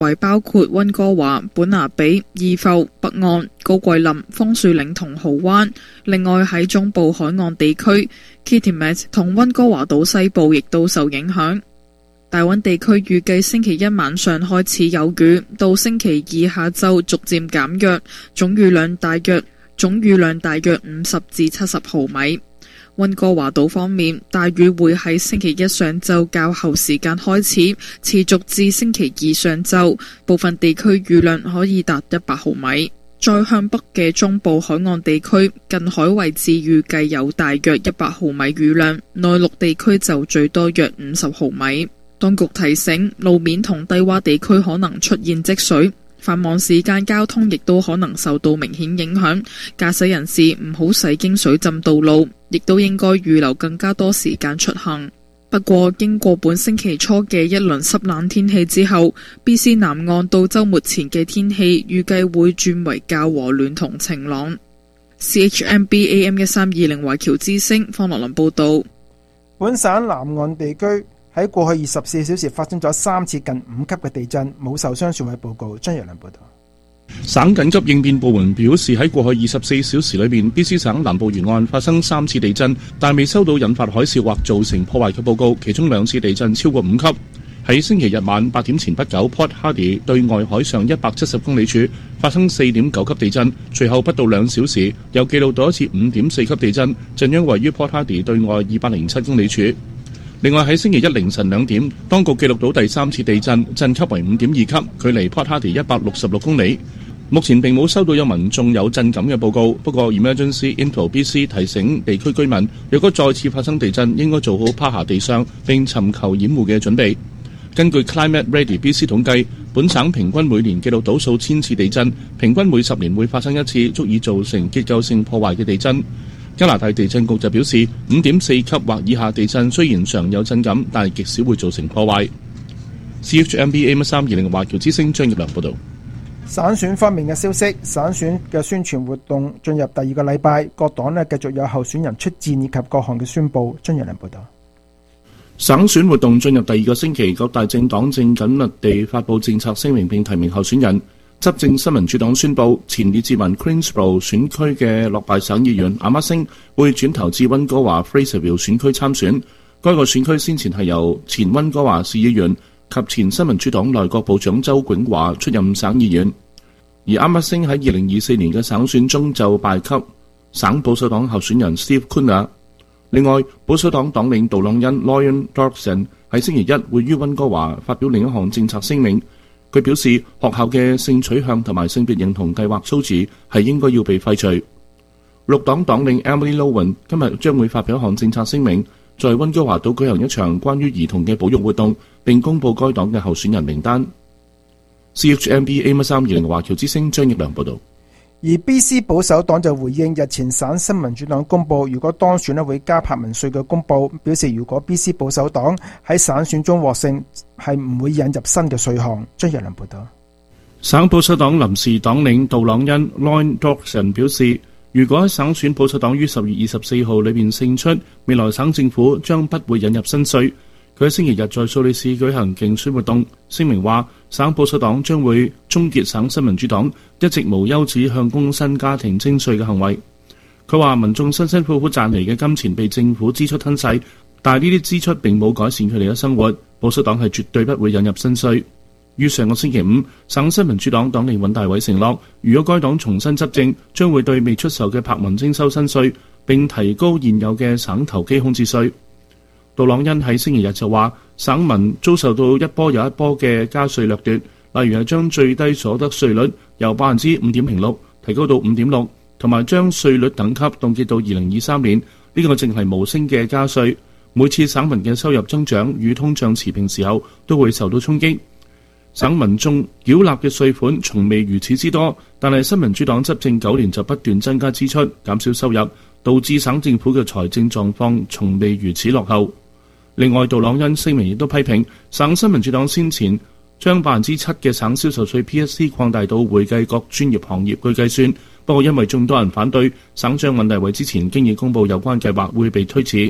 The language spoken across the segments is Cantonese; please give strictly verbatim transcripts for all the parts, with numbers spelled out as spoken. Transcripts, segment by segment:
為包括溫哥華、本拿比、義埠、北岸、高桂林、楓樹嶺同蠔灣。另外喺中部海岸地區 Kitimat 同溫哥華島西部亦都受影響。大溫地區預計星期一晚上開始有雨，到星期二下晝逐漸減弱，總雨量大約總雨量大約五十至七十毫米。溫哥華島方面，大雨會喺星期一上晝較後時間開始，持續至星期二上晝，部分地區雨量可以達一百毫米。再向北嘅中部海岸地區，近海位置預計有大約一百毫米雨量，內陸地區就最多約五十毫米。當局提醒，路面同低洼地區可能出現積水，繁忙時間交通亦都可能受到明顯影響，駕駛人士唔好駛經水浸道路，亦都應該預留更加多時間出行。不過，經過本星期初嘅一輪濕冷天氣之後， B C 南岸到週末前嘅天氣預計會轉為較和暖同晴朗。C H M B A M 一三二零華僑之聲方樂林報導。 本省南岸地區喺過去二十四小時發生咗三次近五級嘅地震，冇受傷損毀報告。張若良報導。 省緊急應變部門表示，喺過去二十四小時裏面 B C 省南部沿岸發生三次地震，但未收到引發海嘯或造成破壞嘅報告，其中兩次地震超過五級。喺星期日晚八點前不久， Port Hardy 對外海上一百七十公里處發生四點九級地震，隨後不到兩小時又記錄到一次五點四級地震，震央位於 Port Hardy 對外二百零七公里處。另外喺星期一凌晨兩點，當局記錄到第三次地震，震級為五點二級，距離 Port Hardy 一百六十六公里。目前並冇收到有民眾有震感嘅報告，不過 Emergency Info B C 提醒地區居民，若果再次發生地震，應該做好趴下地上並尋求掩護嘅準備。根據 Climate Ready B C 統計，本省平均每年記錄到數千次地震，平均每十年會發生一次足以造成結構性破壞嘅地震。加拿大地震局就表示，五點四級或以下地震雖然常有震感，但係極少會造成破壞。C H M B A M 三二零華僑之聲張業良報導。 省選方面嘅消息，省選嘅宣傳活動進入第二個禮拜，各黨呢繼續有候選人出戰以及各項嘅宣佈。張業良報導。 省選活動進入第二個星期，各大政黨正緊密地發布政策聲明並提名候選人。執政新民主黨宣布，前列治文 Queensborough 選區嘅落敗省議員阿馬星會轉投至溫哥華 Fraserville 選區參選。該個選區先前係由前溫哥華市議員及前新民主黨內閣部長周永華出任省議員。而阿馬星喺二零二四年嘅省選中就敗給省保守黨候選人 Steve Kuna。另外，保守黨黨領杜朗恩 Loyne Dorsett 喺星期一會於溫哥華發表另一項政策聲明。佢表示，學校嘅性取向同埋性別認同計劃措辭係應該要被廢除。綠黨黨領 Emily Lowen 今日將會發表一項政策聲明，在溫哥華島舉行一場關於兒童嘅保育活動，並公佈該黨嘅候選人名單。C H M B A M 三二零華僑之聲張業良報導。 而 B C 保守黨就回應日前省新民主黨公佈，如果當選咧會加柏文稅嘅公佈，表示如果 B C 保守黨喺省選中獲勝，係唔會引入新嘅稅項。張業良報導。 省保守黨臨時黨領杜朗恩 Loyne Dorsett 表示，如果省選保守黨於十月二十四號裏面勝出，未來省政府將不會引入新稅。佢喺星期日在蘇黎世舉行競選活動，聲明話省保守黨將會終結省新民主黨一直無休止向工薪家庭徵稅嘅行為。佢話民眾辛辛苦苦賺嚟嘅金錢被政府支出吞噬，但係呢啲支出並冇改善佢哋嘅生活。保守黨係絕對不會引入新稅。於上個星期五，省新民主黨黨領尹大偉承諾，如果該黨重新執政，將會對未出售嘅柏文徵收新稅，並提高現有嘅省投機空置稅。杜朗恩喺星期日就話，省民遭受到一波又一波嘅加稅掠奪，例如係將最低所得稅率由百分之五點零六提高到五點六，同埋將稅率等級凍結到二零二三年。呢、這個正係無聲嘅加稅。每次省民嘅收入增長與通脹持平時候，都會受到衝擊。省民眾繳納嘅稅款從未如此之多，但係新民主黨執政九年就不斷增加支出，減少收入，導致省政府嘅財政狀況從未如此落後。另外，杜朗恩聲明亦都批評省新民主黨先前將百分之七嘅省銷售稅 P S C 擴大到會計各專業行業去計算，不過因為眾多人反對，省長尹大偉之前經已公佈有關計劃會被推遲。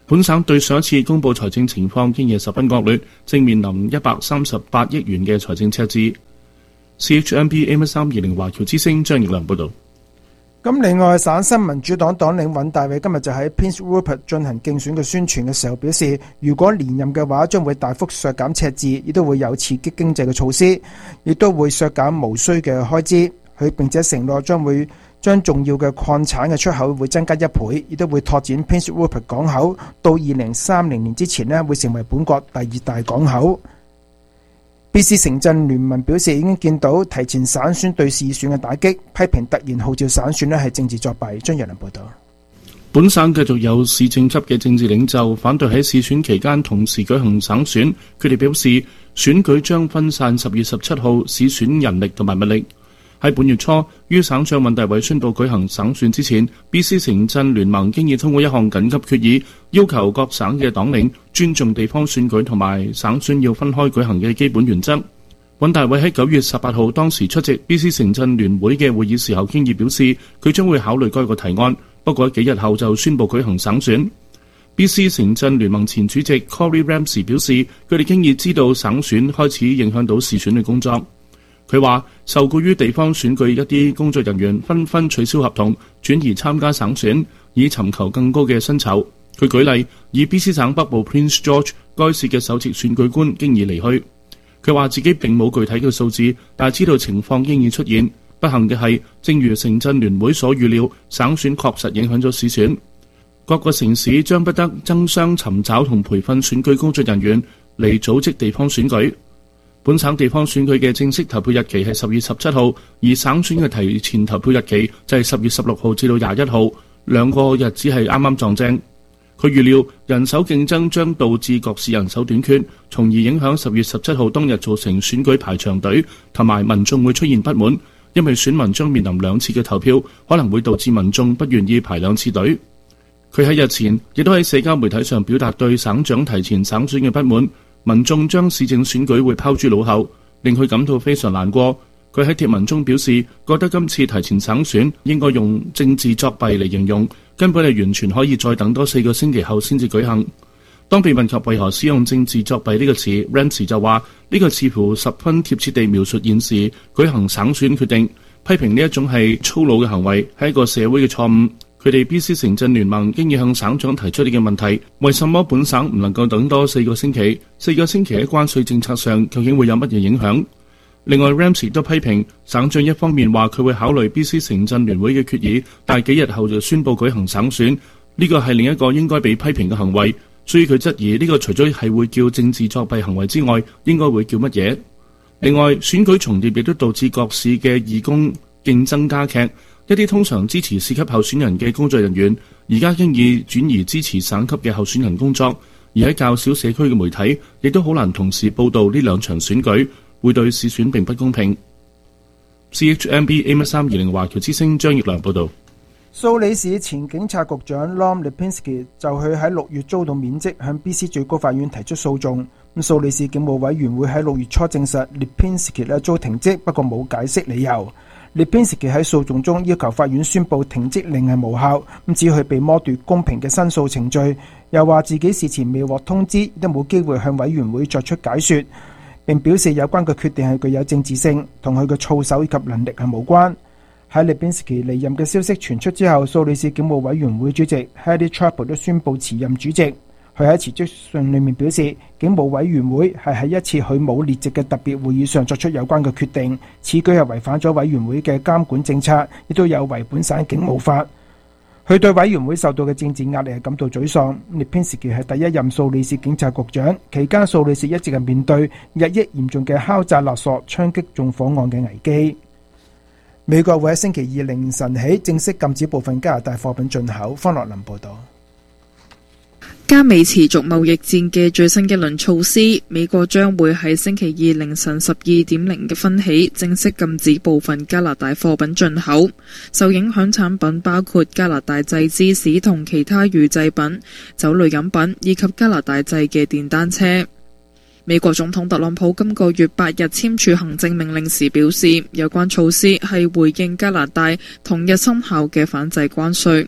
本省對上一次公布財政情況經已十分惡劣，正面臨一百三十八億元嘅財政赤字。C H M B A M 三二零華僑之聲張奕良報導。 咁另外，省新民主黨黨領尹大偉今日就喺 Prince Rupert 進行競選嘅宣傳嘅時候表示，如果連任嘅話，將會大幅削減赤字，亦都會有刺激經濟嘅措施，亦都會削減無需嘅開支。佢並且承諾將會將重要嘅礦產嘅出口會增加一倍，亦都會拓展 Prince Rupert 港口，到二零三零年之前呢，會成為本國第二大港口。B C 城鎮聯盟表示已經見到提前省選對市選嘅打擊，批評突然號召省選呢係政治作弊。張若良報道。 本省繼續有市政級嘅政治領袖反對喺市選期間同時舉行省選，佢哋表示選舉將分散十月十七號市選人力同埋物力。喺本月初，於省長尹大偉宣布舉行省選之前， B C 城鎮聯盟經已通過一項緊急決議，要求各省嘅黨領尊重地方選舉同埋省選要分開舉行嘅基本原則。尹大偉喺九月十八號當時出席 B C 城鎮聯會嘅會議時候，經已表示佢將會考慮該個提案，不過幾日後就宣布舉行省選。B C 城鎮聯盟前主席 Corey Ramsey 表示，佢哋經已知道省選開始影響到市選嘅工作。佢話受雇於地方選舉一啲工作人員紛紛取消合同，轉而參加省選，以尋求更高嘅薪酬。佢舉例，以 B C 省北部 Prince George 該市嘅首席選舉官經已離去。佢話自己並冇具體嘅數字，但係知道情況經已出現。不幸嘅係，正如城鎮聯會所預料，省選確實影響咗市選。各個城市將不得爭相尋找同培訓選舉工作人員嚟組織地方選舉。本省地方選舉嘅正式投票日期係十月十七號，而省選嘅提前投票日期就係十月十六號至到廿一號，兩個日子係啱啱撞正。佢預料人手競爭將導致各市人手短缺，從而影響十月十七號當日造成選舉排長隊，同埋民眾會出現不滿，因為選民將面臨兩次嘅投票，可能會導致民眾不願意排兩次隊。佢喺日前亦都喺社交媒體上表達對省長提前省選嘅不滿。民眾將市政選舉會拋諸腦後，令佢感到非常難過。佢喺貼文中表示，覺得今次提前省選應該用政治作弊嚟形容，根本係完全可以再等多四個星期後先至舉行。當被問及為何使用政治作弊呢個詞 Ramsey 就話呢個似乎十分貼切地描述現時舉行省選決定，批評呢一種係粗魯嘅行為，係一個社會嘅錯誤。佢哋 B C 城鎮聯盟經已向省長提出呢個問題，為什麼本省唔能夠等多四個星期？四個星期喺關稅政策上究竟會有乜嘢影響？另外 Ramsey 都批評省長一方面話佢會考慮 B C 城鎮聯會嘅決議，但係幾日後就宣布舉行省選，呢個係另一個應該被批評嘅行為。所以佢質疑呢個除咗係會叫政治作弊行為之外，應該會叫乜嘢？另外選舉重疊亦都導致各市嘅義工競爭加劇。一啲通常支持市級候選人嘅工作人員，而家經已轉移支持省級嘅候選人工作，而喺較少社區嘅媒體，亦都好難同時報導呢兩場選舉，會對市選並不公平。C H M B A M 三二零華僑之聲張奕良報導。 蘇里市前警察局長 Lom Lipinski 就佢喺六月遭到免職，向 B C 最高法院提出訴訟。咁蘇里市警務委員會喺六月初證實 Lipinski 咧遭停職，不過冇解釋理由。Lipinski 喺訴訟中要求法院宣布停職令係無效，咁指佢被剝奪公平嘅申訴程序，又話自己事前未獲通知，亦都冇機會向委員會作出解說，並表示有關嘅決定係具有政治性，同佢嘅操守以及能力係無關。喺 Lipinski 離任嘅消息傳出之後，蘇里市警務委員會主席 Hedy Trapo 都宣布辭任主席。佢喺辭職信裏面表示，警務委員會係喺一次佢冇列席嘅特別會議上作出有關嘅決定，此舉係違反咗委員會嘅監管政策，亦都有違本省警務法。佢對委員會受到嘅政治壓力係感到沮喪。Lipinski 係第一任蘇里市警察局長，期間蘇里市一直係面對日益嚴重嘅敲詐勒索、槍擊縱火案嘅危機。美國會喺星期二凌晨起正式禁止部分加拿大貨品進口。方樂林報道。 加美持續貿易戰嘅最新一輪措施，美國將會喺星期二凌晨十二點零分起正式禁止部分加拿大貨品進口。受影響產品包括加拿大製芝士同其他預製品、酒類飲品以及加拿大製嘅電單車。美國總統特朗普今個月八日簽署行政命令時表示，有關措施係回應加拿大同日生效嘅反制關稅。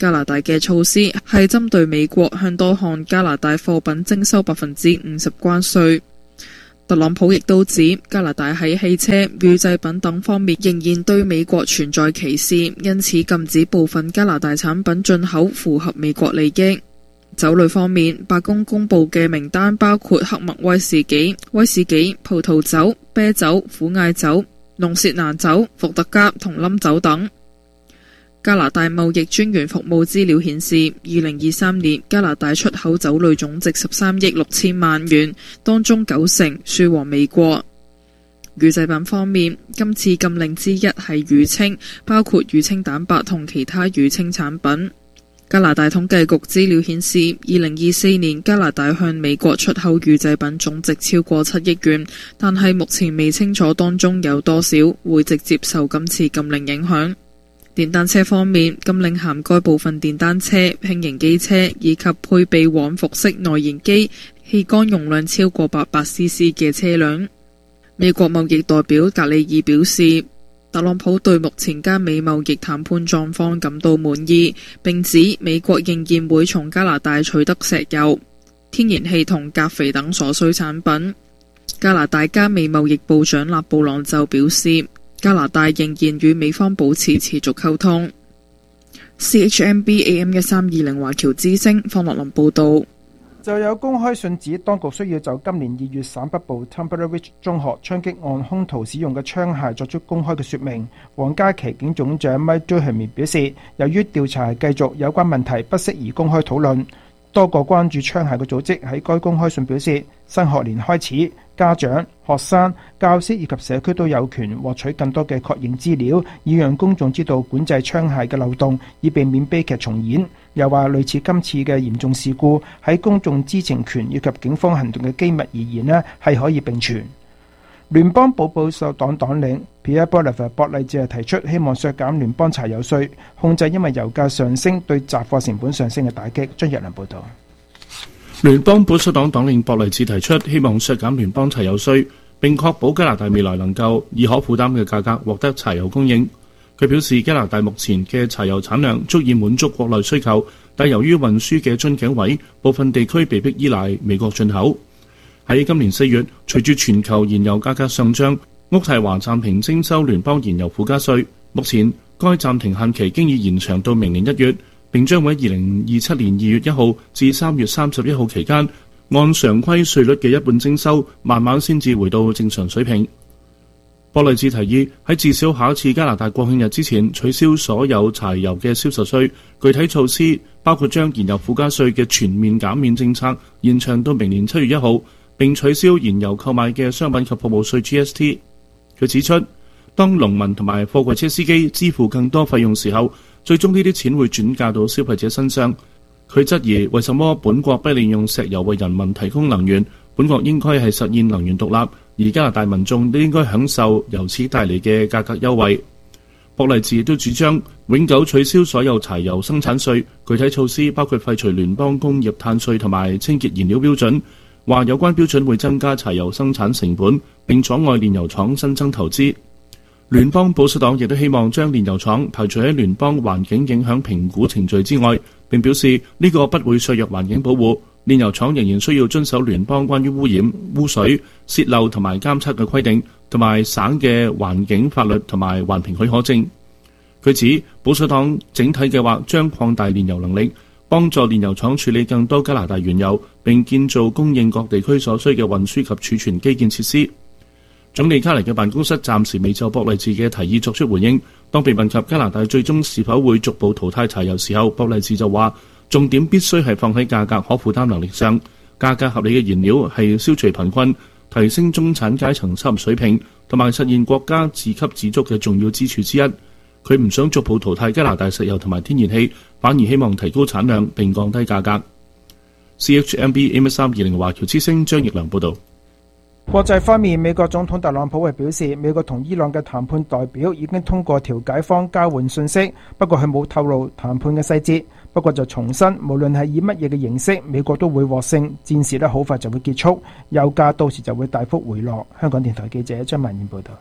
加拿大嘅措施係針對美國向多項加拿大貨品徵收百分之五十關稅。特朗普亦都指加拿大喺汽車、乳製品等方面仍然對美國存在歧視，因此禁止部分加拿大產品進口符合美國利益。酒類方面，白宮公布嘅名單包括黑麥威士忌、威士忌、葡萄酒、啤酒、苦艾酒、龍舌蘭酒、伏特加同冧酒等。加拿大貿易專員服務資料顯示，二零二三年加拿大出口酒類總值十三億六千萬元，當中九成輸往美國。乳製品方面，今次禁令之一係乳清，包括乳清蛋白同其他乳清產品。加拿大統計局資料顯示，二零二四年加拿大向美國出口乳製品總值超過七億元，但係目前未清楚當中有多少會直接受今次禁令影響。電單車方面，禁令涵蓋部分電單車、輕型機車以及配備往復式內燃機、氣缸容量超過八百 C C 嘅車輛。美國貿易代表格里爾表示，特朗普對目前加美貿易談判狀況感到滿意，並指美國仍然會從加拿大取得石油、天然氣同鉀肥等所需產品。加拿大加美貿易部長勒布朗就表示，加拿大仍然與美方保持持續溝通。C H M B A M 一三二零華僑之聲方樂林報導。 就有公開信指，當局需要就今年二月省北部 Tumbler Ridge 中學槍擊案兇徒使用嘅槍械作出公開嘅說明。皇家騎警總長 Mike Duhamel 表示，由於調查係繼續，有關問題不適宜公開討論。多個關注槍械嘅組織喺該公開信表示，新學年開始，家長、學生、教師以及社區都有權獲取更多嘅確認資料，以讓公眾知道管制槍械嘅漏洞，以避免悲劇重演。又話類似今次嘅嚴重事故，喺公眾知情權以及警方行動嘅機密而言呢，係可以並存。聯邦保保守黨黨領 Pierre Poilievre 博勵治提出希望削減聯邦柴油稅，控制因為油價上升對雜貨成本上升嘅打擊。張日良報導。 聯邦保守黨黨領博勵治提出希望削減聯邦柴油稅，並確保加拿大未來能夠以可負擔嘅價格獲得柴油供應。佢表示，加拿大目前嘅柴油產量足以滿足國內需求，但由於運輸嘅樽頸位，部分地區被迫依賴美國進口。喺今年四月，隨住全球燃油價格上漲，渥太華暫停徵收聯邦燃油附加稅。目前該暫停限期經已延長到明年一月，並將會喺二零二七年二月一號至三月三十一號期間，按常規稅率嘅一半徵收，慢慢先至回到正常水平。博勵治提議喺至少下一次加拿大國慶日之前取消所有柴油嘅銷售稅，具體措施包括將燃油附加稅嘅全面減免政策延長到明年七月一號，並取消燃油購買嘅商品及服務稅 G S T。佢指出，當農民同埋貨櫃車司機支付更多費用時候，最終呢啲錢會轉嫁到消費者身上。佢質疑為什麼本國不利用石油為人民提供能源，本國應該係實現能源獨立，而加拿大民眾都應該享受由此帶嚟嘅價格優惠。博勵治亦都主張永久取消所有柴油生產稅，具體措施包括廢除聯邦工業碳稅同埋清潔燃料標準，話有關標準會增加柴油生產成本，並阻礙煉油廠新增投資。聯邦保守黨亦都希望將煉油廠排除喺聯邦環境影響評估程序之外，並表示呢個不會削弱環境保護。煉油廠仍然需要遵守聯邦關於污染、污水、洩漏同埋監測嘅規定，同埋省嘅環境法律同埋環評許可證。佢指保守黨整體計劃將擴大煉油能力，幫助煉油廠處理更多加拿大原油，並建造供應各地區所需嘅運輸及儲存基建設施。總理卡尼嘅辦公室暫時未就博勵治嘅提議作出回應。當被問及加拿大最終是否會逐步淘汰柴油時候，博勵治就話重點必須係放喺價格可負擔能力上，價格合理嘅燃料係消除貧困、提升中產階層收入水平同埋實現國家自給自足嘅重要支柱之一。佢唔想逐步淘汰加拿大石油同埋天然氣，反而希望提高產量並降低價格。C H M B A M 三二零華僑之聲張奕良報導。 國際方面，美國總統特朗普係表示，美國同伊朗嘅談判代表已經通過調解方交換信息，不過佢冇透露談判嘅細節。不過就重申，無論係以乜嘢嘅形式，美國都會獲勝，戰事呢好快就會結束，油價到時就會大幅回落。香港電台記者張文燕報道。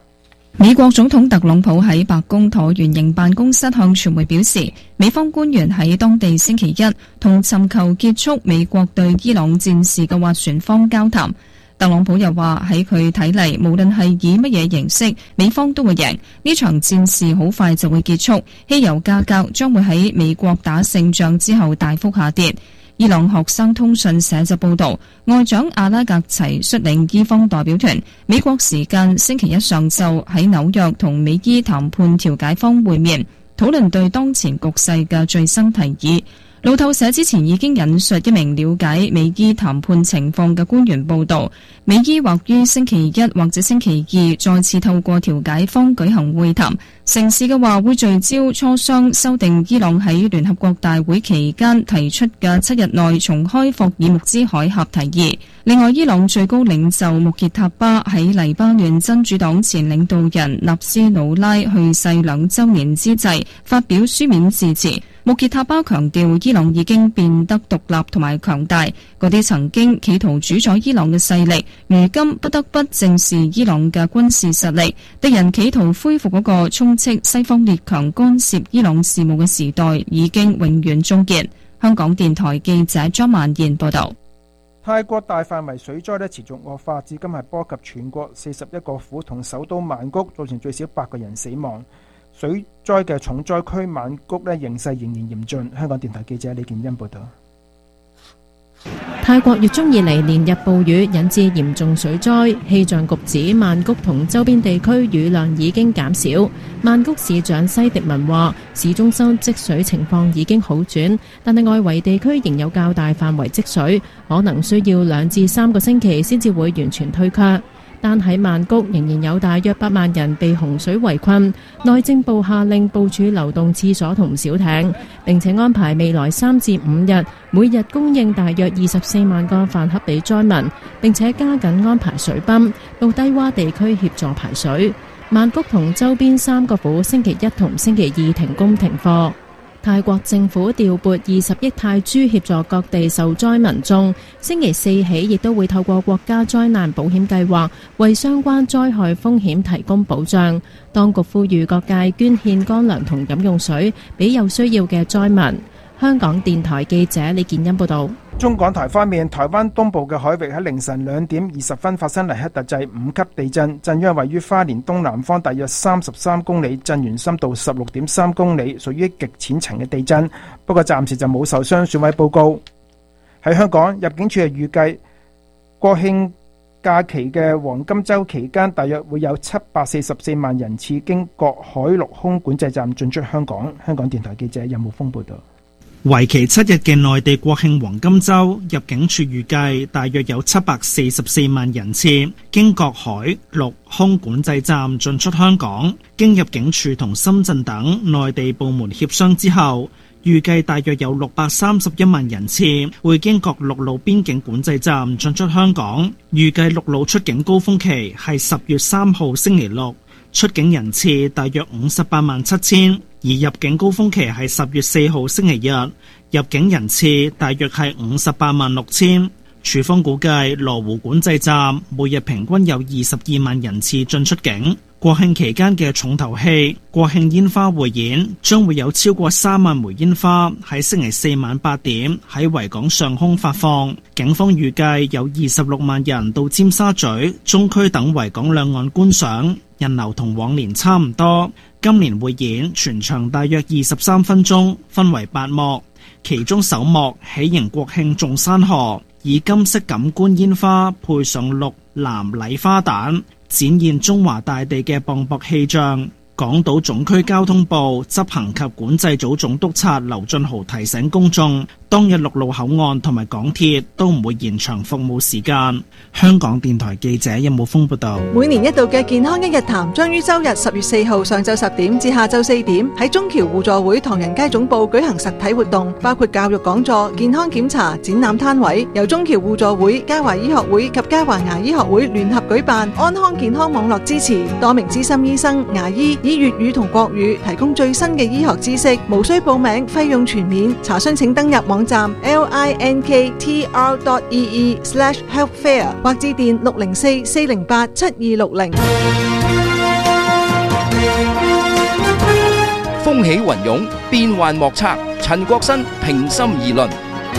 美國總統特朗普喺白宮橢圓形辦公室向傳媒表示，美方官員喺當地星期一同尋求結束美國對伊朗戰事嘅斡旋方交談。特朗普又話喺佢睇嚟，無論係以乜嘢形式，美方都會贏。呢場戰事好快就會結束，汽油價格將會喺美國打勝仗之後大幅下跌。伊朗學生通訊社就報道，外長阿拉格齊率領伊方代表團，美國時間星期一上晝喺紐約同美伊談判調解方會面，討論對當前局勢嘅最新提議。路透社之前已經引述一名了解美伊談判情況嘅官員報道，美伊或於星期一或者星期二再次透過調解方舉行會談，成事嘅話會聚焦磋商修訂伊朗喺聯合國大會期間提出嘅七日內重開霍爾木茲海峽提議。另外，伊朗最高領袖穆傑塔巴喺黎巴嫩真主黨前領導人納斯魯拉去世兩週年之際發表書面致辭。穆傑塔巴強調，伊朗已經變得獨立同埋強大，嗰啲曾經企圖主宰伊朗嘅勢力，如今不得不正視伊朗嘅軍事實力。敵人企圖恢復嗰個充斥西方列強干涉伊朗事務嘅時代，已經永遠終結。香港電台記者張萬燕報道。 泰國大範圍水災咧持續惡化，至今係波及全國四十一個府同首都曼谷，造成最少八個人死亡。水災嘅重災區曼谷咧形勢仍然嚴峻。香港電台記者李建欣報道。 泰國月中以嚟連日暴雨引致嚴重水災，氣象局指曼谷同周邊地區雨量已經減少。曼谷市長西迪文話，市中心積水情況已經好轉，但係外圍地區仍有較大範圍積水，可能需要兩至三個星期先至會完全退卻。但喺曼谷仍然有大約八萬人被洪水圍困，內政部下令部署流動廁所同小艇，並且安排未來三至五日每日供應大約二十四萬個飯盒俾災民，並且加緊安排水泵到低洼地區協助排水。曼谷同周邊三個府星期一同星期二停工停課。泰國政府調撥二十億泰銖協助各地受災民眾，星期四起亦都會透過國家災難保險計劃為相關災害風險提供保障。當局呼籲各界捐獻乾糧同飲用水俾有需要嘅災民。香港電台記者李建欣報道。 中港台方面，台灣東部嘅海域喺凌晨兩點二十分發生黎克特制五級地震，震央位於花蓮東南方大約三十三公里，震源深度十六點三公里，屬於極淺層嘅地震。不過暫時就冇受傷損毀報告。喺香港，入境處係預計國慶假期嘅黃金週期間，大約會有七百四十四萬人次經各海陸空管制站進出香港。香港電台記者任浩峰報道。 為期七日嘅內地國慶黃金週，入境處預計大約有七百四十四萬人次經各海陸空管制站進出香港。經入境處同深圳等內地部門協商之後，預計大約有六百三十一萬人次會經各陸路邊境管制站進出香港。預計陸路出境高峰期係十月三號星期六，出境人次大約五十八萬七千。而入境高峰期係十月四號星期日，入境人次大約係五十八萬六千。處方估計羅湖管制站每日平均有二十二萬人次進出境。國慶期間嘅重頭戲國慶煙花匯演將會有超過三萬枚煙花喺星期四晚八點喺維港上空發放。警方預計有二十六萬人到尖沙咀、中區等維港兩岸觀賞，人流同往年差唔多。今年匯演全場大約二十三分鐘，分為八幕，其中首幕喜迎國慶眾山河，以金色感官煙花配上綠藍禮花彈，展現中華大地嘅磅礴氣象。港島總區交通部執行及管制組總督察劉俊豪提醒公眾，當日陸路口岸同埋港鐵都唔會延長服務時間。香港電台記者任武峰報道。 每年一度嘅健康一日談將於周日十月四號上晝十點至下晝四點喺中橋互助會唐人街總部舉行實體活動，包括教育講座、健康檢查、展覽攤位，由中橋互助會、嘉華醫學會及嘉華牙醫學會聯合舉辦，安康健康網絡支持，多名資深醫生、牙醫以粵語同國語提供最新嘅醫學知識，無需報名，費用全免。查詢請登入網站 linktr dot ee slash health fair 或致電六零四四零八七二六零。 風起雲湧，變幻莫測。陳國新平心而論。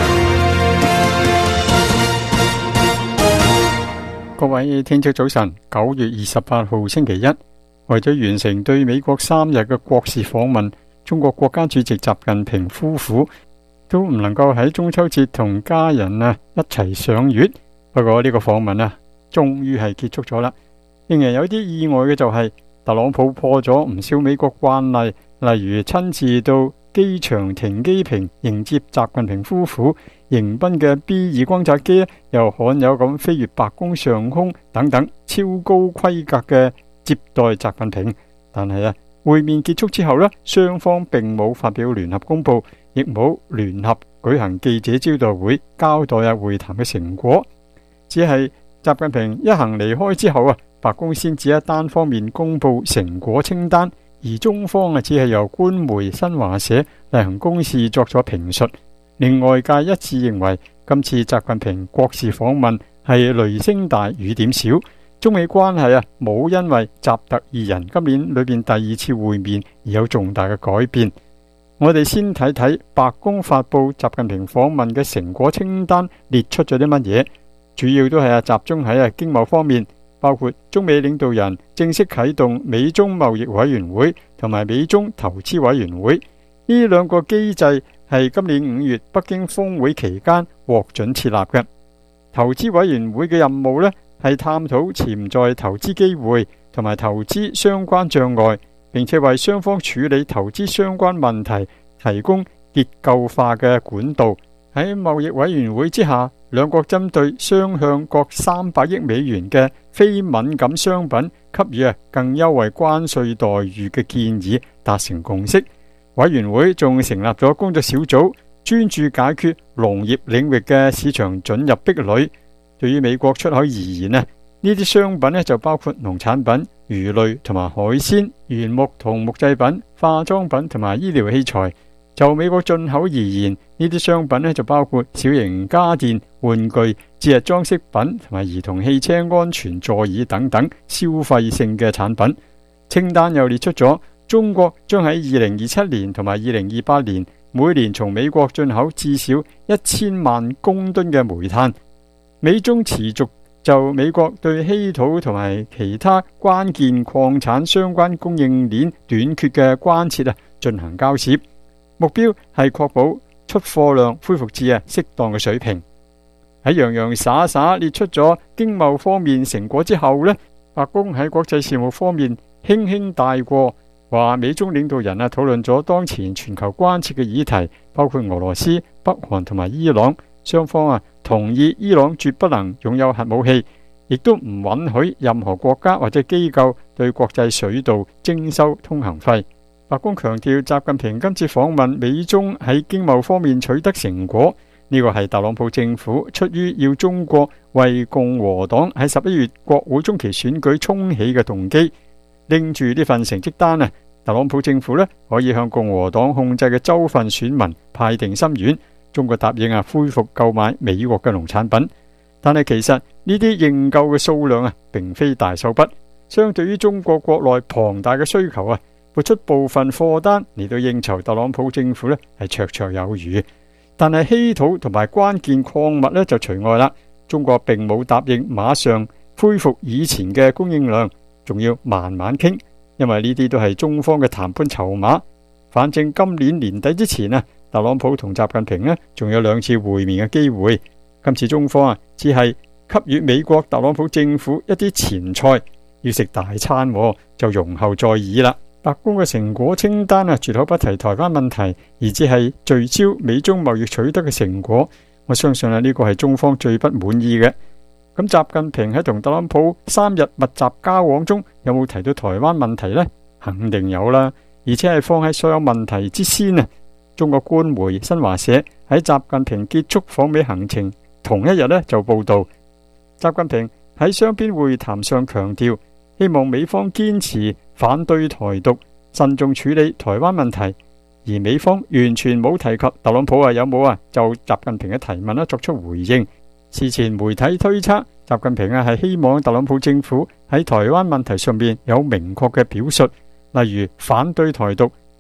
各位聽眾早晨，九月二十八號星期一，為咗完成對美國三日嘅國事訪問，中國國家主席習近平夫婦都唔能夠喺中秋節同家人啊一齊賞月。不過呢個訪問啊，終於係結束咗啦。令人有啲意外嘅就係、是、特朗普破咗唔少美國慣例，例如親自到機場停機坪迎接習近平夫婦，迎賓嘅 B 二轟炸機咧又罕有咁飛越白宮上空等等，超高規格嘅接待習近平。但係啊，會面結束之後呢，雙方並冇發表聯合公報，亦冇聯合舉行記者招待會交代啊會談嘅成果，只係習近平一行離開之後啊，白宮先至一單方面公布成果清單，而中方啊只係由官媒新華社例行公事作咗評述，令外界一致認為今次習近平國事訪問係雷聲大雨點小，中美關係啊冇因為習特二人今年裏邊第二次會面而有重大嘅改變。我哋先睇睇白宮發布習近平訪問嘅成果清單列出咗啲乜嘢，主要都係啊集中喺啊經貿方面，包括中美領導人正式啟動美中貿易委員會同埋美中投資委員會，呢兩個機制係今年五月北京峰會期間獲准設立嘅。投資委員會嘅任務呢，係探討潛在投資機會同埋投資相關障礙，並且為雙方處理投資相關問題提供結構化嘅管道。喺貿易委員會之下，兩國針對雙向各三百億美元嘅非敏感商品給予啊更優惠關稅待遇嘅建議達成共識。委員會仲成立咗工作小組，專注解決農業領域嘅市場准入壁壘。對於美國出口而言啊，呢啲商品呢就包括農產品、魚類同埋海鮮、原木同木製品、化妝品同埋醫療器材。就美國進口而言，呢啲商品呢就包括小型家電、玩具、節日裝飾品同埋兒童汽車安全座椅等等消費性嘅產品。清單又列出咗中國將喺二零二七年同埋二零二八年每年從美國進口至少一千萬公噸嘅煤炭。美中持續就美國對稀土同埋其他關鍵礦產相關供應鏈短缺嘅關切啊進行交涉，目標係確保出貨量恢復至啊適當嘅水平。喺洋洋灑灑列出咗經貿方面成果之後呢，白宮喺國際事務方面輕輕帶過，話美中領導人啊討論咗當前全球關切嘅議題，包括俄羅斯、北韓同埋伊朗。雙方啊同意伊朗絕不能擁有核武器，亦都唔允許任何國家或者機構對國際水道徵收通行費。白宮強調，習近平今次訪問美中喺經貿方面取得成果，呢個係特朗普政府出於要中國為共和黨喺十一月國會中期選舉沖起嘅動機。拎住呢份成績單啊，特朗普政府呢可以向共和黨控制嘅州份選民派定心丸。中國答應啊恢復購買美國嘅農產品，但係其實呢啲認購嘅數量啊並非大手筆，相對於中國國內龐大嘅需求啊，撥出部分貨單嚟到應酬特朗普政府呢係綽綽有餘。但係稀土同埋關鍵礦物呢就除外啦，中國並冇答應馬上恢復以前嘅供應量，仲要慢慢傾，因為呢啲都係中方嘅談判籌碼。反正今年年底之前啊，特朗普同習近平呢仲有兩次會面嘅機會。今次中方啊只係給予美國特朗普政府一啲前菜，要食大餐就容後再議啦。白宮嘅成果清單啊絕口不提台灣問題，而只係聚焦美中貿易取得嘅成果。我相信啊呢個係中方最不滿意嘅。咁習近平喺同特朗普三日密集交往中有冇提到台灣問題呢？肯定有啦，而且係放喺所有問題之先啊！中國官媒新華社喺習近平結束訪美行程同一日呢就報道，習近平喺雙邊會談上強調，希望美方堅持反對台獨，慎重處理台灣問題。而美方完全冇提及特朗普啊有冇啊就習近平嘅提問啦作出回應。事前媒體推測，習近平啊係希望特朗普政府喺台灣問題上面有明確嘅表述，例如反對台獨、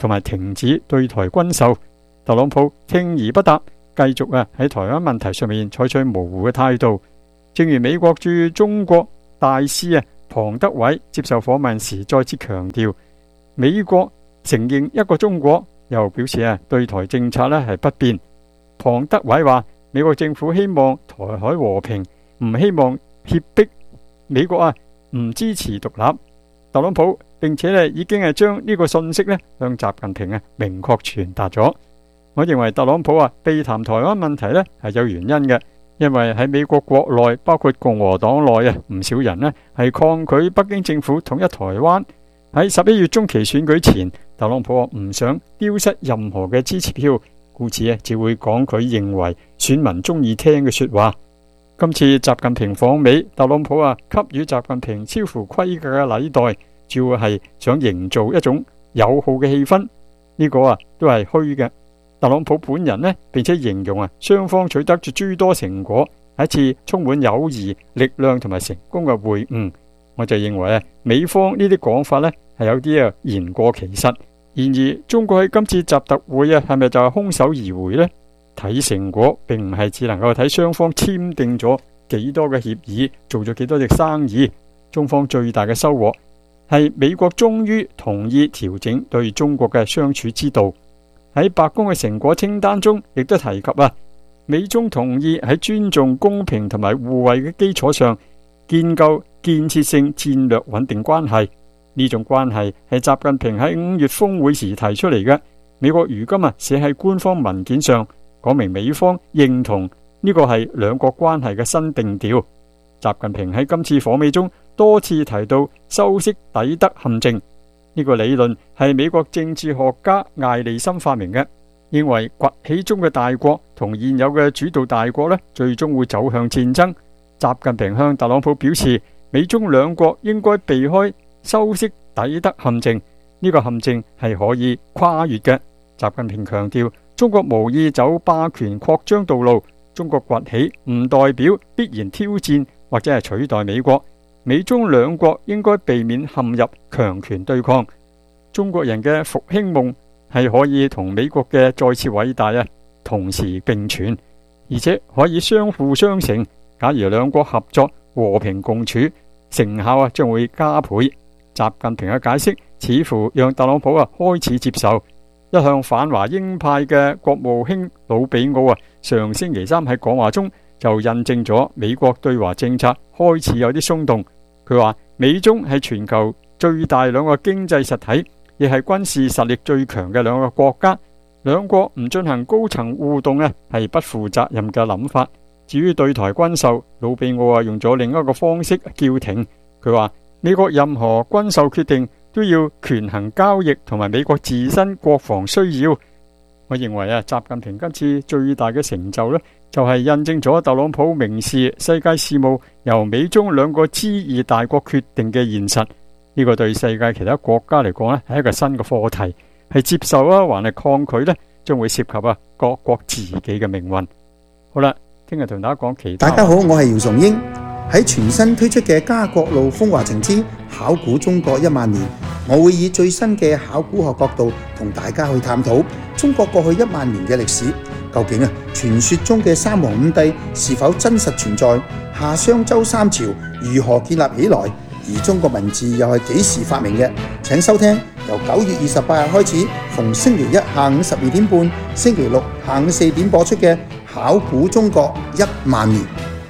同埋停止對台軍售。特朗普聽而不答，繼續啊喺台灣問題上面採取模糊嘅態度。正如美國駐中國大使啊龐德偉接受訪問時再次強調，美國承認一個中國，又表示啊對台政策呢係不變。龐德偉話，美國政府希望台海和平，唔希望脅迫美國啊唔支持獨立。特朗普並且咧已經係將呢個信息咧向習近平啊明確傳達咗。我認為特朗普啊避談台灣問題咧係有原因嘅，因為喺美國國內，包括共和黨內啊唔少人咧係抗拒北京政府統一台灣。喺十一月中期選舉前，特朗普唔想丟失任何嘅支持票，故此啊只會講佢認為選民中意聽嘅說話。今次習近平訪美，特朗普啊給予習近平超乎規格嘅禮待，主要係想營造一種友好嘅氣氛。呢個啊都係虛嘅。特朗普本人呢，並且形容啊雙方取得咗諸多成果，係一次充滿友誼、力量同埋成功嘅會晤。我就認為啊，美方呢啲講法呢係有啲啊言過其實。然而，中國喺今次習特會啊，係咪就係空手而回呢？睇成果，並唔係只能夠睇雙方簽訂咗幾多嘅協議，做咗幾多隻生意。中方最大嘅收穫係美國終於同意調整對中國嘅相處之道。喺白宮嘅成果清單中，亦都提及啊，美中同意喺尊重、公平同埋互惠嘅基礎上，建構建設性戰略穩定關係。呢種關係係習近平喺五月峰會時提出嚟嘅。美國如今啊寫喺官方文件上，講明美方認同呢個係兩國關係嘅新定調。習近平喺今次訪美中多次提到修昔底德陷阱，呢個理論係美國政治學家艾利森發明嘅，認為崛起中嘅大國同現有嘅主導大國呢，最終會走向戰爭。習近平向特朗普表示，美中兩國應該避開修昔底德陷阱，呢個陷阱係可以跨越嘅。習近平強調，中國無意走霸權擴張道路，中國崛起唔代表必然挑戰或者係取代美國。美中兩國應該避免陷入強權對抗。中國人嘅復興夢係可以同美國嘅再次偉大啊同時並存，而且可以相輔相成。假如兩國合作和平共處，成效啊將會加倍。習近平嘅解釋似乎讓特朗普啊開始接受。一向反華鷹派嘅國務卿魯比奧啊，上星期三喺講話中就印證咗美國對華政策開始有啲鬆動。佢話美中係全球最大兩個經濟實體，亦係軍事實力最強嘅兩個國家。兩國唔進行高層互動呢，係不負責任嘅諗法。至於對台軍售，魯比奧啊用咗另一個方式叫停。佢話美國任何軍售決定都要權衡交易同埋美國自身國防需要。我認為啊，習近平今次最大嘅成就呢，就係印證咗特朗普明視世界事務由美中兩個知二大國決定嘅現實。呢個對世界其他國家嚟講呢，係一個新嘅課題，係接受啊，還係抗拒呢，將會涉及啊各國自己嘅命運。好啦，聽日同大家講其他。 大家好，我係姚崇英。喺全新推出嘅家國路風華情之考古中國一萬年，我會以最新嘅考古學角度同大家去探討中國過去一萬年嘅歷史。究竟啊，傳說中嘅三皇五帝是否真實存在？夏商周三朝如何建立起來？而中國文字又係幾時發明嘅？請收聽由九月二十八日開始，逢星期一下午十二點半、星期六下午四點播出嘅考古中國一萬年。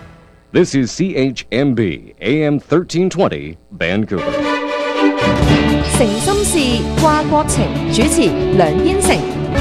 This is C H M B A M thirteen twenty Vancouver。 誠心事，掛國情，主持梁燕城。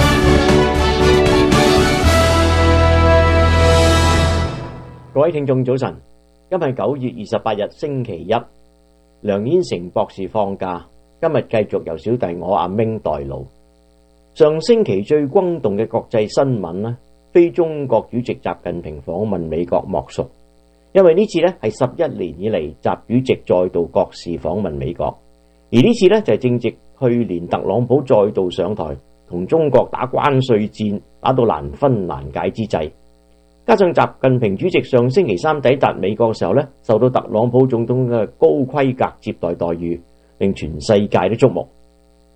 各位聽眾早晨，今日九月二十八日星期一，梁燕城博士放假，今日繼續由小弟我阿明代勞。上星期最轟動嘅國際新聞呢，非中國主席習近平訪問美國莫屬。因為呢次呢係十一年以嚟習主席再度國事訪問美國，而呢次呢就係正值去年特朗普再度上台同中國打關稅戰，打到難分難解之際，加上習近平主席上星期三抵達美國嘅時候呢，受到特朗普總統嘅高規格接待待遇，令全世界都矚目。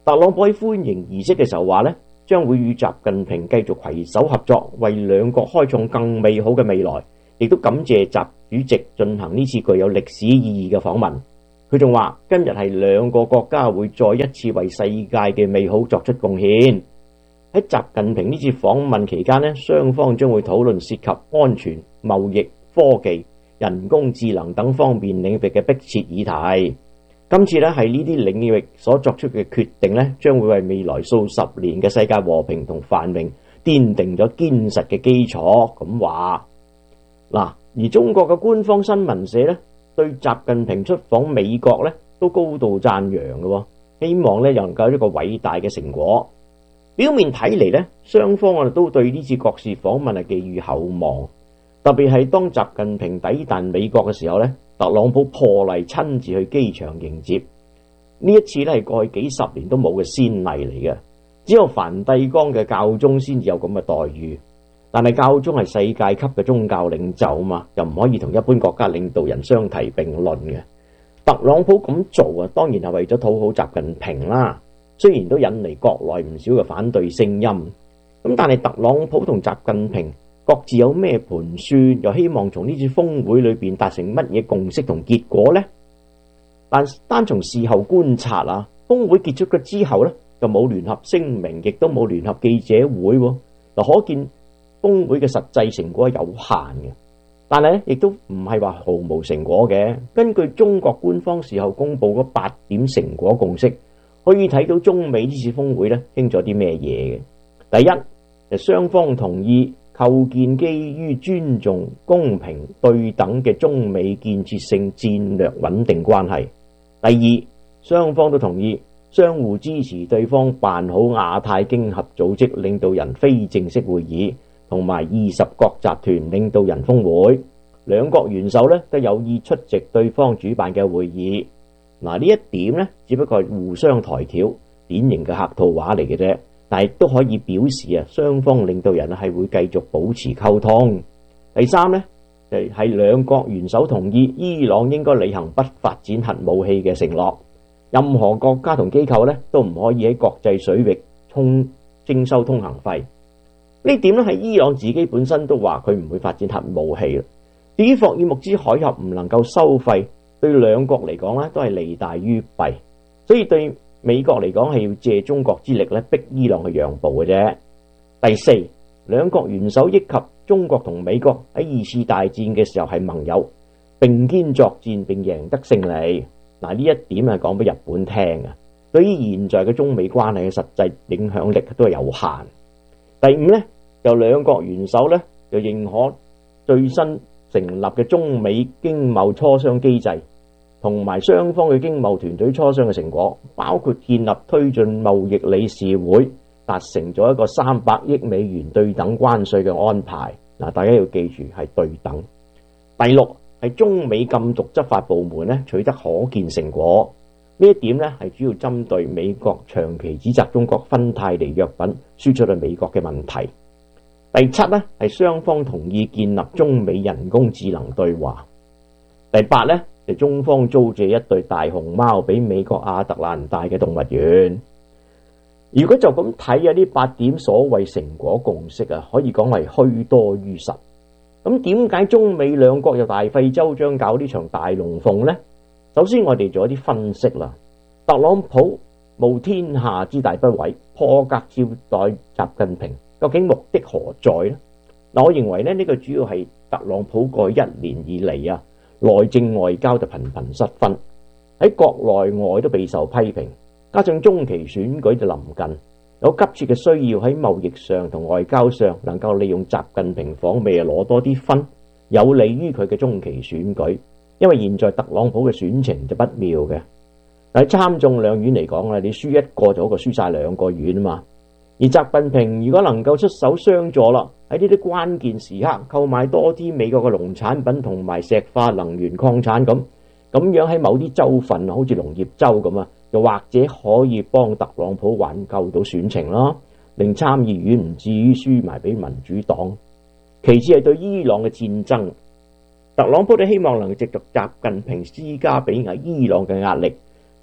特朗普喺歡迎儀式嘅時候話呢，將會與習近平繼續攜手合作，為兩國開創更美好嘅未來，亦都感謝習主席進行呢次具有歷史意義嘅訪問。佢仲話今日係兩個國家會再一次為世界嘅美好作出貢獻。喺習近平呢次訪問期間呢，雙方將會討論涉及安全、貿易、科技、人工智能等方面領域嘅迫切議題。今次咧係呢啲領域所作出嘅決定咧，將會為未來數十年嘅世界和平同繁榮奠定咗堅實嘅基礎。咁話嗱，而中國嘅官方新聞社咧，對習近平出訪美國咧都高度讚揚嘅，希望咧又能夠一個偉大嘅成果。表面睇嚟咧，雙方啊都對呢次國事訪問係寄予厚望，特別係當習近平抵達美國嘅時候咧，特朗普破例親自去機場迎接。呢一次咧係過去幾十年都冇嘅先例嚟嘅，只有梵蒂岡嘅教宗先至有咁嘅待遇。但係教宗係世界級嘅宗教領袖啊嘛，又唔可以同一般國家領導人相提並論嘅。特朗普咁做啊，當然係為咗討好習近平啦。雖然都引嚟國內唔少嘅反對聲音，咁但係特朗普同習近平各自有咩盤算，又希望從呢次峰會裏邊達成乜嘢共識同結果呢？但單從事後觀察啊，峰會結束咗之後呢，就冇聯合聲明，亦都冇聯合記者會，嗱，可見峰會嘅實際成果有限嘅。但係咧，亦都唔係話毫無成果嘅。根據中國官方事後公布嗰八點成果共識，可以睇到中美呢次峰會咧傾咗啲咩嘢嘅。第一，就雙方同意構建基於尊重、公平、對等嘅中美建設性戰略穩定關係。第二，雙方都同意相互支持對方辦好亞太經合組織領導人非正式會議同埋二十國集團領導人峰會，兩國元首咧都有意出席對方主辦嘅會議。嗱，呢一點咧，只不過係互相抬轎，典型嘅客套話嚟嘅啫。但係都可以表示啊，雙方領導人係會繼續保持溝通。第三咧，就係兩國元首同意伊朗應該履行不發展核武器嘅承諾，任何國家同機構咧都唔可以喺國際水域通徵收通行費。呢點咧係伊朗自己本身都話佢唔會發展核武器。至於霍爾木茲海峽唔能夠收費，對兩國嚟講咧都係利大於弊，所以對美國嚟講係要借中國之力咧逼伊朗去讓步嘅啫。第四，兩國元首憶及中國同美國喺二次大戰嘅時候係盟友，並肩作戰並贏得勝利。嗱，呢一點係講俾日本聽嘅，對於現在嘅中美關係嘅實際影響力都係有限。第五咧，由兩國元首咧就認可最新成立嘅中美經貿磋商機制，同埋雙方嘅經貿團隊磋商嘅成果，包括建立推進貿易理事會，達成咗一個三百億美元對等關稅嘅安排。嗱，大家要記住係對等。第六係中美禁毒執法部門咧取得可見成果，呢一點咧係主要針對美國長期指責中國芬太尼藥品輸出去美國嘅問題。第七咧係雙方同意建立中美人工智能對話。第八咧就中方租借一對大熊貓俾美國亞特蘭大嘅動物園。如果就咁睇啊，呢八點所謂成果共識啊，可以講係虛多於實。咁點解中美兩國又大費周章搞呢場大龍鳳呢？首先我哋做一啲分析啦。特朗普冒天下之大不韙，破格招待習近平，究竟目的何在呢？嗱，我認為咧呢個主要係特朗普過去一年以嚟啊，內政外交就頻頻失分，喺國內外都備受批評，加上中期選舉就臨近，有急切嘅需要喺貿易上同外交上能夠利用習近平訪美啊攞多啲分，有利於佢嘅中期選舉。因為現在特朗普嘅選情就不妙嘅，喺參眾兩院嚟講啊，你輸一個就好過輸晒兩個院啊嘛。而習近平如果能夠出手相助啦，喺呢啲關鍵時刻購買多啲美國嘅農產品同埋石化能源礦產咁，咁樣喺某啲州份好似農業州咁啊，又或者可以幫特朗普挽救到選情啦，令參議院唔至於輸埋俾民主黨。其次係對伊朗嘅戰爭，特朗普都希望能夠藉着習近平施加俾伊朗嘅壓力，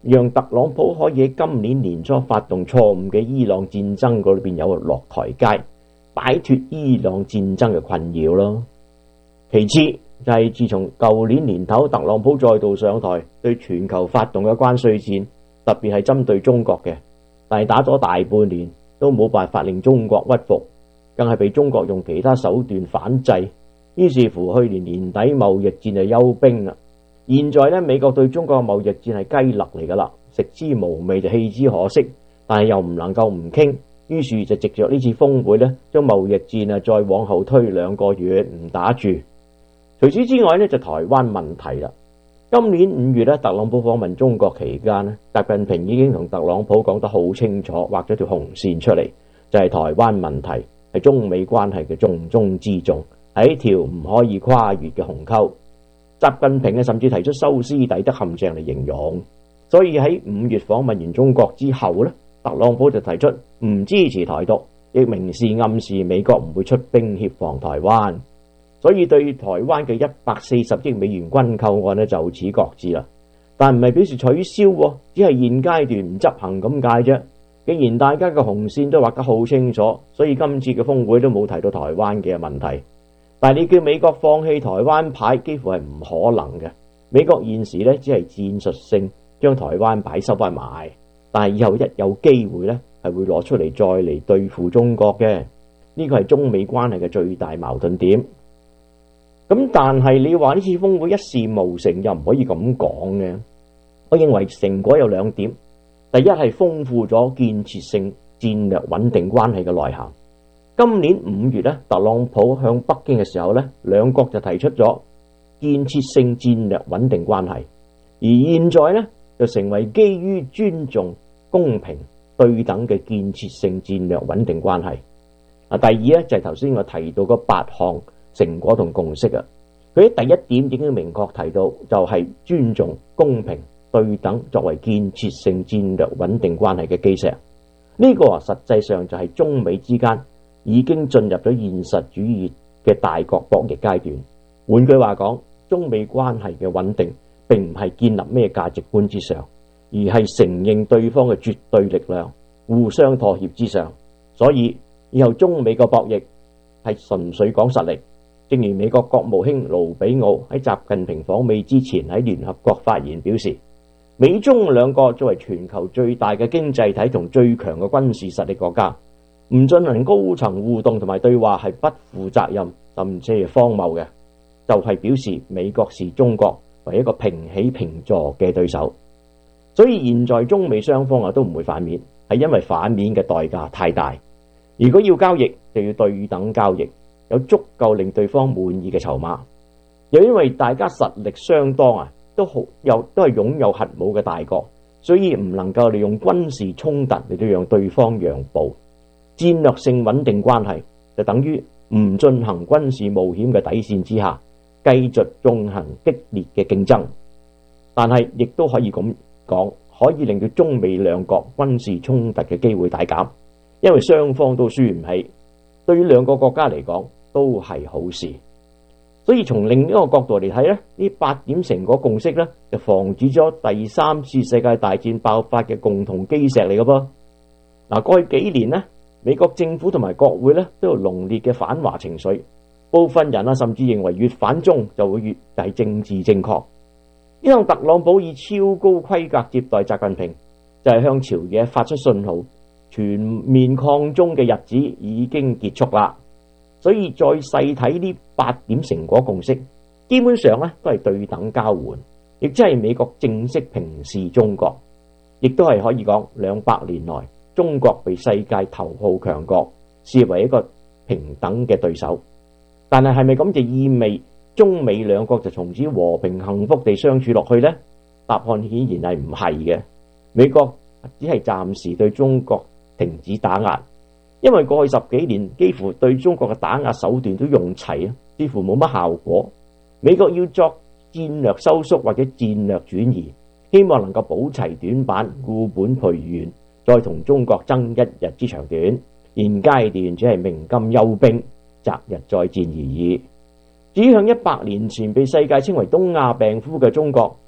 讓特朗普可以喺今年年初發動錯誤嘅伊朗戰爭嗰裏邊有落台階，擺脫伊朗戰爭嘅困擾咯。其次就係自從舊年年頭特朗普再度上台，對全球發動嘅關稅戰，特別係針對中國嘅，但係打咗大半年都冇辦法令中國屈服，更係被中國用其他手段反制。於是乎去年年底貿易戰就休兵啦。現在呢，美國對中國嘅貿易戰係雞肋嚟噶啦，食之無味就棄之可惜，但係又唔能夠唔傾，於是就藉着呢次峰會呢，將貿易戰啊再往後推兩個月唔打住。除此之外呢，就台灣問題啦。今年五月呢，特朗普訪問中國期間呢，習近平已經同特朗普講得好清楚，畫咗條紅線出嚟，就係台灣問題係中美關係嘅重中之重，係一條唔可以跨越嘅鴻溝。習近平啊，甚至提出修斯底德陷阱嚟形容。所以喺五月訪問完中國之後呢，特朗普就提出唔支持台獨，亦明示暗示美國唔會出兵協防台灣。所以對台灣嘅一百四十億美元軍購案呢，就此擱置啦。但唔係表示取消，只係現階段唔執行咁解啫。既然大家嘅紅線都畫得好清楚，所以今次嘅峰會都冇提到台灣嘅問題。但係你叫美國放棄台灣牌，幾乎係唔可能嘅。美國現時呢，只係戰術性將台灣牌收翻埋，但係以後一有機會呢，係會攞出嚟再嚟對付中國嘅。呢個係中美關係嘅最大矛盾點。咁但係你話呢次峰會一事無成，又唔可以咁講嘅。我認為成果有兩點，第一係豐富咗建設性戰略穩定關係嘅內涵。今年五月咧，特朗普向北京嘅時候咧，兩國就提出咗建設性戰略穩定關係，而現在咧就成為基於尊重、公平、對等嘅建設性戰略穩定關係。啊，第二咧就係頭先我提到嗰八項成果同共識啊，佢喺第一點已經明確提到，就係尊重、公平、對等作為建設性戰略穩定關係嘅基石。呢個啊，實際上就係中美之間已經進入咗現實主義嘅大國博弈階段。換句話講，中美關係嘅穩定並唔係建立咩價值觀之上，而係承認對方嘅絕對力量，互相妥協之上。所以以後中美嘅博弈係純粹講實力。正如美國國務卿盧比奧喺習近平訪美之前喺聯合國發言表示，美中兩個作為全球最大嘅經濟體同最強嘅軍事實力國家，唔進行高層互動同埋對話係不負責任，甚至係荒謬嘅。就係表示美國視中國為一個平起平坐嘅對手。所以現在中美雙方啊都唔會反面，係因為反面嘅代價太大。如果要交易，就要對等交易，有足夠令對方滿意嘅籌碼。又因為大家實力相當啊，都好又都係擁有核武嘅大國，所以唔能夠利用軍事衝突嚟到讓對方讓步。戰略性穩定關係就等於唔進行軍事冒險嘅底線之下，繼續進行激烈嘅競爭。但係亦都可以咁講，可以令到中美兩國軍事衝突嘅機會大減，因為雙方都輸唔起，對於兩個國家嚟講都係好事。所以從另一個角度嚟睇咧，呢八點成果共識咧，就防止咗第三次世界大戰爆發嘅共同基石嚟嘅噃。嗱，過去幾年呢，美國政府同埋國會咧都有濃烈嘅反華情緒，部分人啊甚至認為越反中就會越係政治正確。呢趟特朗普以超高規格接待習近平，就係向朝野發出信號，全面抗中嘅日子已經結束啦。所以再細睇呢八點成果共識，基本上咧都係對等交換，亦即係美國正式平視中國，亦都係可以講兩百年來中國被世界頭號強國視為一個平等嘅對手。但係係咪咁就意味中美兩國就從此和平幸福地相處落去呢？答案顯然係唔係嘅。美國只係暫時對中國停止打壓，因為過去十幾年幾乎對中國嘅打壓手段都用齊啊，似乎冇乜效果。美國要作戰略收縮或者戰略轉移，希望能夠補齊短板，固本培元，再同中國爭一日之長短。現階段只係鳴金休兵，擇日再戰而已。至於向一百年前被世界稱為東亞病夫嘅中國，呢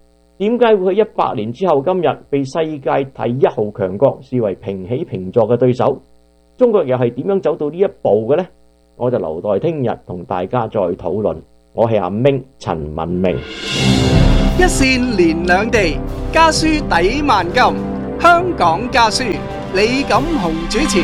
點解會喺一百年之後今日被世界第一號強國視為平起平坐嘅對手？中國又係點樣走到呢一步嘅呢？我就留待聽日同大家再討論。我係阿明陳文明。 一線連兩地，家書抵萬金。香港家書，李錦雄主持。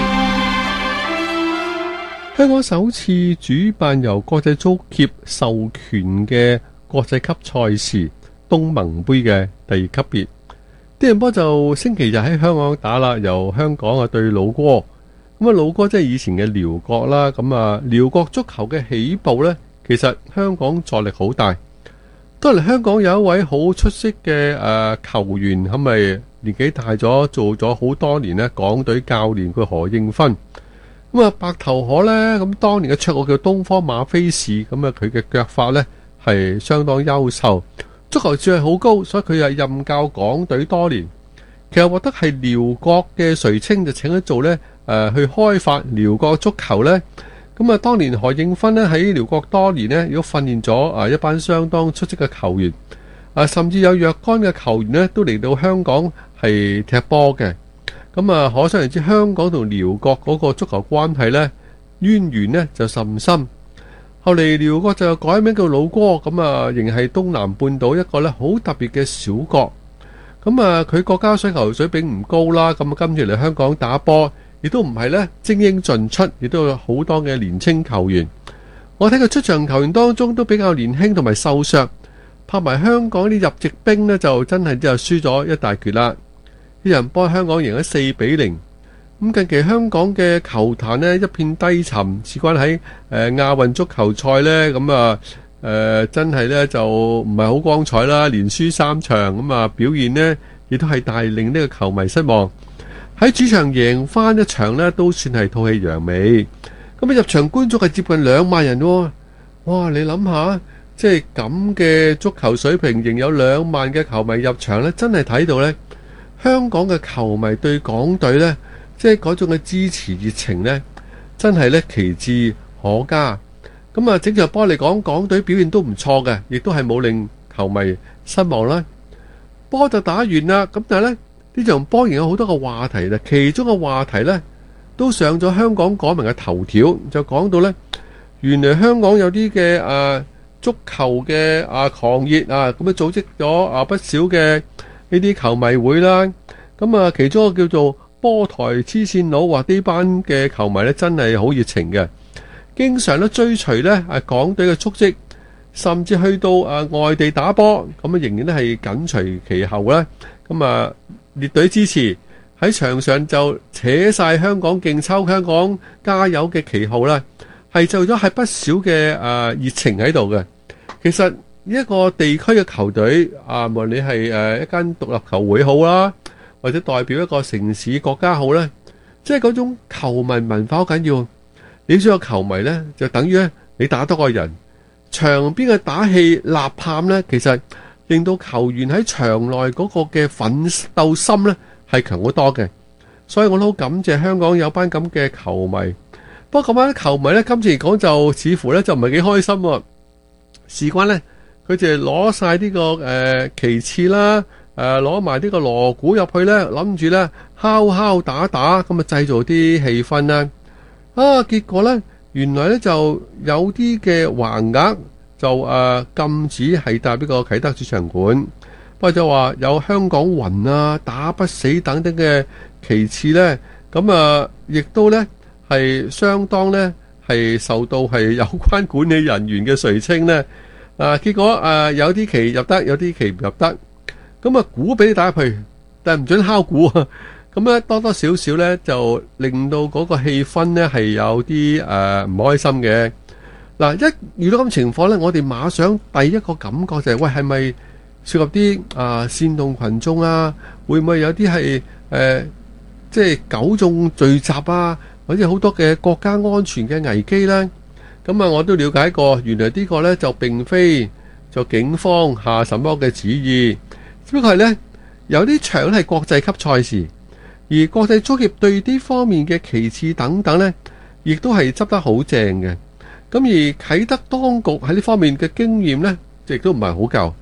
香港首次主辦由國際足協授權嘅國際級賽事東盟杯嘅第二級別，啲人波就星期日喺香港打啦，由香港啊對老撾。咁啊老撾即係以前嘅寮國啦，咁啊寮國足球嘅起步呢，其實香港助力好大。當然香港有一位好出色嘅誒球員，係咪年紀大咗，做咗好多年呢港隊教練，佢何應勳。咁啊白頭河呢，咁當年嘅綽號叫東方馬菲士，咁啊佢嘅腳法呢係相當優秀，足球智慧好高，所以佢係任教港隊多年。其實獲得係寮國嘅垂青，就請佢做呢誒、呃、去開發寮國足球呢。咁啊，當年何應勳咧喺寮國多年呢，亦都訓練咗啊一班相當出色嘅球員，啊甚至有若干嘅球員呢都嚟到香港係踢波嘅。咁啊，可想而知香港同寮國嗰個足球關係呢，淵源呢就甚深。後嚟寮國就改名叫老撾，咁啊仍係東南半島一個呢好特別嘅小國。咁啊，佢國家水球水平唔高啦，咁啊今次嚟香港打波，亦都唔係咧精英盡出，亦都有好多嘅年青球員。我睇佢出場球員當中都比較年輕同埋瘦削，拍埋香港啲入籍兵呢，就真係就輸咗一大橛啦。啲人波香港贏咗四比零。咁近期香港嘅球壇呢一片低沉，事關喺誒亞運足球賽呢，咁啊誒真係呢就唔係好光彩啦，連輸三場，咁啊表現呢亦都係大令呢個球迷失望。喺主場贏翻一場呢，都算係吐氣揚眉。咁啊入場觀眾係接近兩萬人喎，哇！你諗下，即係咁嘅足球水平，仍有兩萬嘅球迷入場呢，真係睇到呢香港嘅球迷對港隊呢，即係嗰種嘅支持熱情呢，真係呢其志可嘉。咁啊，整場波嚟講，港隊表現都唔錯嘅，亦都係冇令球迷失望啦。波就打完啦，咁但係呢。呢場波仍有好多個話題啦，其中嘅話題呢都上咗香港港民嘅頭條，就講到呢，原來香港有啲嘅誒足球嘅啊狂熱啊，咁樣組織咗啊不少嘅呢啲球迷會啦。咁啊，其中一個叫做波台黐線佬，話呢班嘅球迷呢真係好熱情嘅，經常都追隨呢啊港隊嘅足跡，甚至去到啊外地打波，咁啊仍然都係緊隨其後啦。咁啊〜列隊支持喺場上就扯晒香港勁抽香港加油嘅旗號啦，係就咗係不少嘅誒熱情喺度嘅。其實一個地區嘅球隊啊，無論你係誒一間獨立球會好啦，或者代表一個城市國家好咧，即係嗰種球迷文化好緊要。你想有球迷咧，就等於咧你打多個人，場邊嘅打氣吶喊咧，其實令到球員喺場內嗰個嘅奮鬥心呢係強好多嘅，所以我都好感謝香港有班咁嘅球迷。不過咁班球迷呢，今次嚟講就似乎呢就唔係幾開心喎。事關呢，佢就攞晒呢個誒旗幟啦，誒攞埋呢個鑼鼓入去呢，諗住呢敲敲打打咁啊製造啲氣氛啦。啊，結果呢，原來呢就有啲嘅橫額。就誒、呃、禁止係搭呢個啟德主場館，不過就話有香港魂啊、打不死等等嘅旗幟呢，咁啊亦都呢係相當呢係受到係有關管理人員嘅垂青呢。啊結果誒、呃、有啲旗入得，有啲旗唔入得，咁啊鼓俾你打入去，但係唔准敲鼓啊，咁咧多多少少呢就令到嗰個氣氛呢係有啲誒唔開心嘅。嗱，一遇到咁情況咧，我哋馬上第一個感覺就係、是，喂，係咪涉及啲啊煽動群眾啊？會唔會有啲係誒，即係糾眾聚集啊？或者好多嘅國家安全嘅危機咧？咁啊，我都了解過，原來呢個咧就並非就警方下什麼嘅旨意，只不過係咧有啲場係國際級賽事，而國際足協對呢方面嘅旗幟等等咧，亦都係執得好正嘅。咁而啟德當局喺呢方面嘅經驗呢，亦都唔係好夠，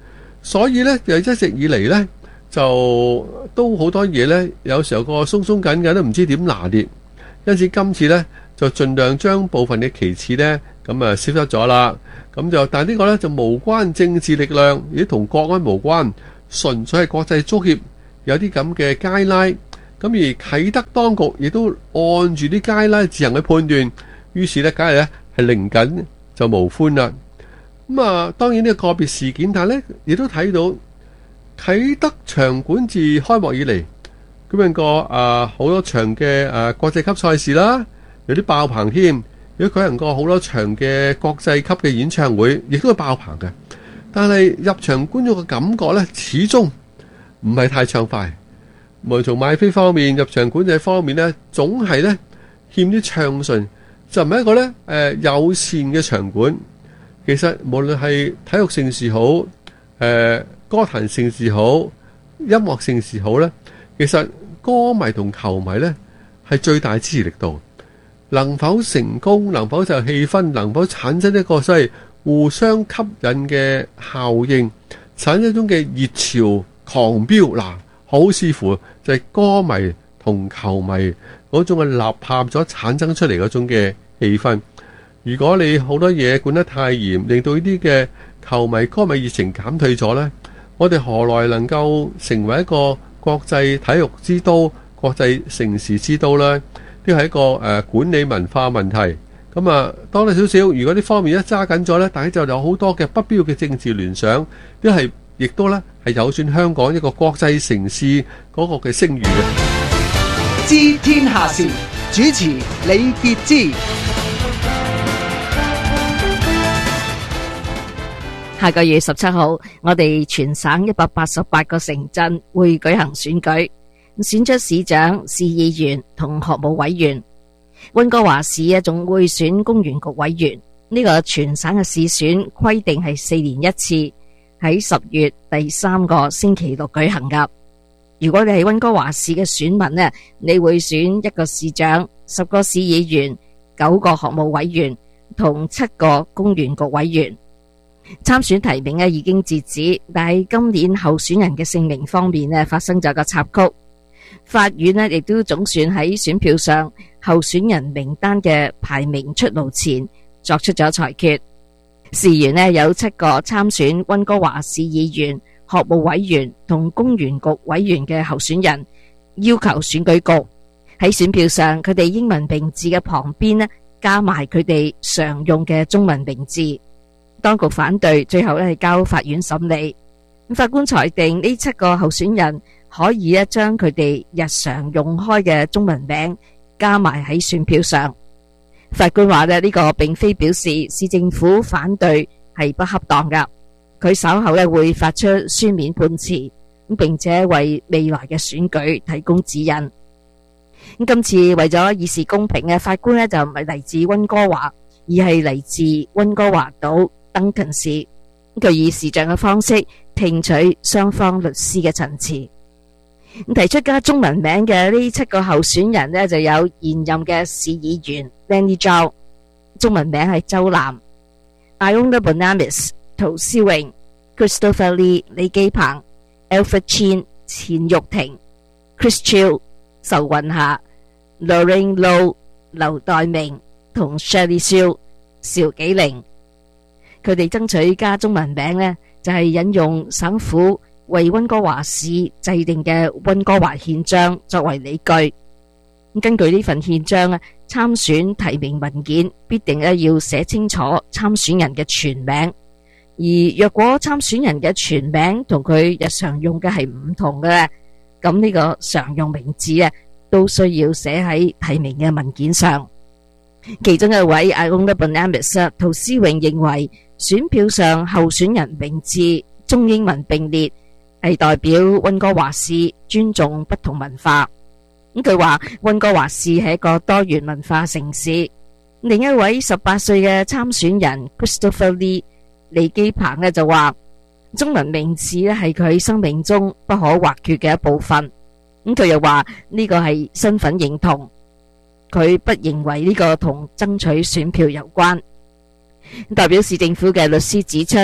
所以呢，就一直以嚟呢，就都好多嘢呢，有時候個鬆鬆緊緊都唔知點拿捏，因此今次呢，就盡量將部分嘅旗幟呢，咁啊消失咗啦。咁就但係呢個呢，就無關政治力量，亦都同國安無關，純粹係國際足協有啲咁嘅街拉，咁而啟德當局亦都按住啲街拉自行去判斷，於是呢，梗係呢係零緊就無歡啦。咁啊，當然呢個個別事件，但係呢亦都睇到啟德場館自開幕以嚟舉辦過啊好多場嘅誒國際級賽事啦，有啲爆棚添。如果舉行過好多場嘅國際級嘅演唱會，亦都係爆棚嘅。但係入場觀眾嘅感覺呢，始終唔係太暢快。無論從買飛方面、入場管制方面呢，總係呢欠啲暢順，就唔係一個呢誒、呃、友善嘅場館。其實無論係體育盛事好、誒、呃、歌壇盛事好、音樂盛事好呢，其實歌迷同球迷呢係最大支持力度。能否成功，能否就氣氛，能否產生一個所謂互相吸引嘅效應，產生一種嘅熱潮狂飆，嗱，好視乎就係歌迷同球迷嗰種嘅吶喊所產生出嚟嗰種嘅氣氛。如果你好多嘢管得太嚴，令到呢啲嘅球迷歌迷熱情減退咗呢，我哋何來能夠成為一個國際體育之都、國際城市之都呢？呢個係一個誒、呃、管理文化問題。咁啊，多多少少，如果呢方面一揸緊咗呢，大家就有好多嘅不必要嘅政治聯想，呢係亦都呢係有損香港一個國際城市嗰個嘅聲譽嘅。 知天下事，主持李傑之。 下個月十七號，我哋全省一百八十八個城鎮會舉行選舉。選出市長、市議員同學務委員。溫哥華市啊，仲會選公園局委員。呢、這個全省嘅市選規定係四年一次，喺十月第三個星期六舉行噶。如果你係溫哥華市嘅選民呢，你會選一個市長、十個市議員、九個學務委員同七個公園局委員。參選提名呢已經截止，但係今年候選人嘅姓名方面呢發生咗個插曲。法院呢亦都總算喺選票上候選人名單嘅排名出爐前作出咗裁決。事緣呢有七個參選溫哥華市議員、學務委員同公園局委員嘅候選人，要求選舉局喺選票上佢哋英文名字嘅旁邊呢加埋佢哋常用嘅中文名字。當局反對，最後呢係交法院審理。法官裁定呢七個候選人可以咧將佢哋日常用開嘅中文名加埋喺選票上。法官話咧呢個並非表示市政府反對係不恰當噶，佢稍後咧會發出書面判詞，咁並且為未來嘅選舉提供指引。咁今次為咗以示公平嘅，法官咧就唔係嚟自溫哥華，而係嚟自溫哥華島登勤市。佢以視像嘅方式聽取雙方律師嘅陳詞。提出加中文名嘅呢七個候選人呢，就有現任嘅市議員 Lenny Zhao， 中文名係周南 ；Iona Bonamis 陶思榮、Christopher Lee 李基鵬、Alfred Chin 錢玉婷、Chris Chiu 仇雲霞、Lorraine Low 劉代明同 Shirley Siu 邵紀玲。佢哋爭取加中文名呢，就係引用省府為溫哥華市制定嘅溫哥華憲章作為理據。根據呢份憲章啊，參選提名文件必定咧要寫清楚參選人嘅全名，而若果參選人嘅全名同佢日常用嘅係唔同嘅咧，咁呢個常用名字啊都需要寫喺提名嘅文件上。其中一位 Iona Bonamis 陶思榮認為，選票上候選人名字中英文並列係代表溫哥華市尊重不同文化。咁佢話溫哥華市係一個多元文化城市。另一位十八歲嘅參選人 Christopher Lee 李基鵬呢就話，中文名字咧係佢生命中不可或缺嘅一部分。咁佢又話呢個係身份認同，佢不認為呢個同爭取選票有關。代表市政府嘅律師指出，